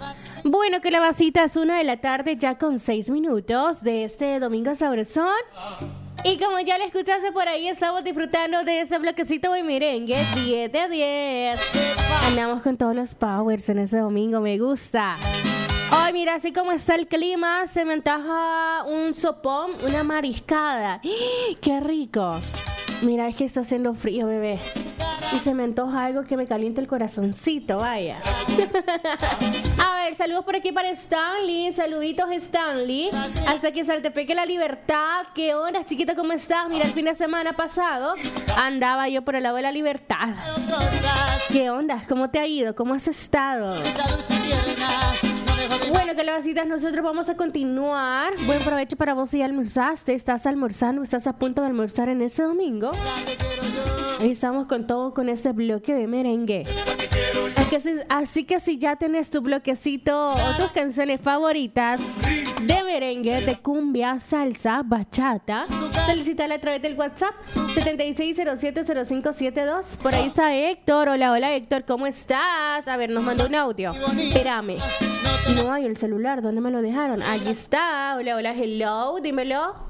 Bueno, que la vasita es 1 de la tarde ya con 6 minutos de este domingo sabrosón. Y como ya le escuchaste por ahí, estamos disfrutando de ese bloquecito de merengue 10 de 10. Andamos con todos los powers en ese domingo, me gusta. Hoy mira, así como está el clima, se me antoja un sopón, una mariscada. ¡Qué rico! Mira, es que está haciendo frío, bebé. Y se me antoja algo que me caliente el corazoncito, vaya. A ver, saludos por aquí para Stanley. Saluditos, Stanley. Hasta que Saltepeque la Libertad. ¿Qué onda, chiquito? ¿Cómo estás? Mira, el fin de semana pasado andaba yo por el lado de la Libertad. ¿Qué onda? ¿Cómo te ha ido? ¿Cómo has estado? Bueno, calabacita, nosotros vamos a continuar. Buen provecho para vos si almorzaste. ¿Estás almorzando? ¿Estás a punto de almorzar en ese domingo? Ahí estamos con todo, con este bloque de merengue. Así que si ya tenés tu bloquecito o tus canciones favoritas de merengue, de cumbia, salsa, bachata, solicítala a través del WhatsApp 76070572. Por ahí está Héctor. Hola, hola Héctor, ¿cómo estás? A ver, nos mandó un audio. Espérame. No hay el celular, ¿dónde me lo dejaron? Allí está. Hola, hola, hello, dímelo.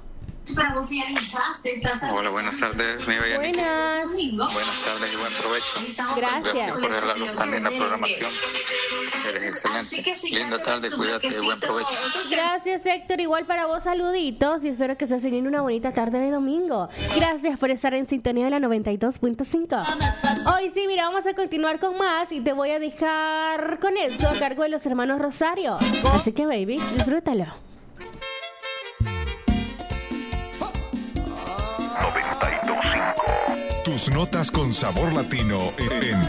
Hola, buenas tardes, mi bella Nicky. Buenas tardes y buen provecho. Gracias por regalarnos tan linda programación. Eres excelente. Linda tarde, cuídate y buen provecho. Gracias, Héctor. Igual para vos, saluditos. Y espero que estés teniendo una bonita tarde de domingo. Gracias por estar en sintonía de la 92.5. Hoy sí, mira, vamos a continuar con más. Y te voy a dejar con esto a cargo de los hermanos Rosario. Así que, baby, disfrútalo. Tus notas con sabor latino en